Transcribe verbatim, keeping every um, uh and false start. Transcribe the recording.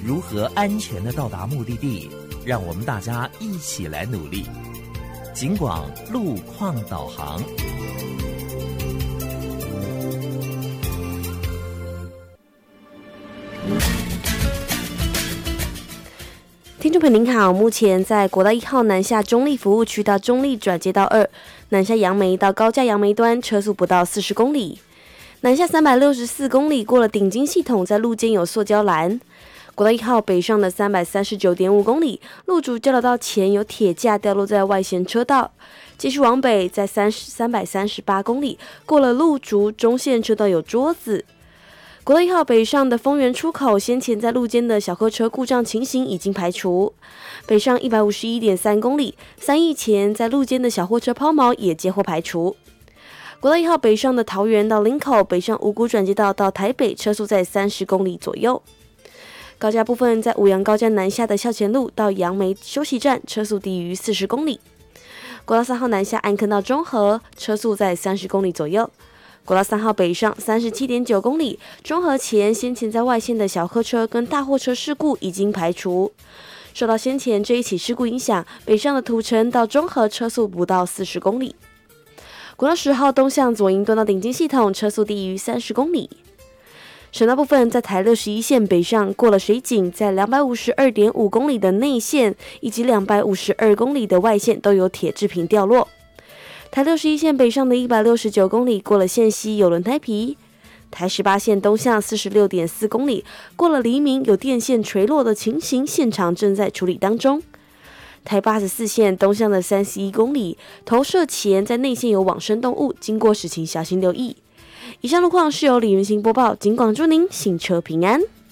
如何安全地到达目的地，让我们大家一起来努力。警广路况导航。 听众朋友您好，目前在国道一号南下中立服务区到中立转接道二，南下杨梅到高架杨梅端车速不到四十公里。南下三百六十四公里过了顶金系统，在路肩有塑胶栏。国道一号北上的三百三十九点五公里，路竹交流道前有铁架掉落在外线车道。继续往北，在三百三十八公里过了路竹中线车道有桌子。国道一号北上的丰原出口，先前在路肩的小客车故障情形已经排除。北上一百五十一点三公里，三义前在路肩的小货车抛锚也接获排除。国道一号北上的桃园到林口，北上五股转接道到台北，车速在三十公里左右。高架部分，在五杨高架南下的校前路到杨梅休息站，车速低于四十公里。国道三号南下安坑到中和，车速在三十公里左右。国道三号北上三十七点九公里，中和前先前在外线的小客车跟大货车事故已经排除。受到先前这一起事故影响，北上的土城到中和车速不到四十公里。国道十号东向左营段到顶金系统，车速低于三十公里。省道部分，在台六十一线北上过了水井，在两百五十二点五公里的内线以及两百五十二公里的外线都有铁制品掉落。台六十一线北上的一百六十九公里过了线溪有轮胎皮。台十八线东向四十六点四公里过了黎明有电线垂落的情形，现场正在处理当中。台八十四线东向的三十一公里投射前在内线有往生动物，经过时请小心留意。以上路况是由李云行播报，警广祝您行车平安。